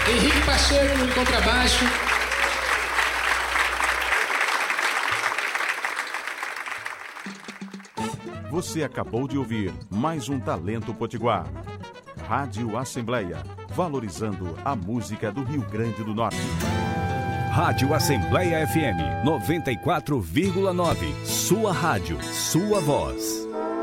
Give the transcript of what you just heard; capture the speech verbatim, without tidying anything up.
Henrique Pacheco no contrabaixo. Você acabou de ouvir mais um Talento Potiguar. Rádio Assembleia, valorizando a música do Rio Grande do Norte. Rádio Assembleia F M noventa e quatro vírgula nove. Sua rádio, sua voz.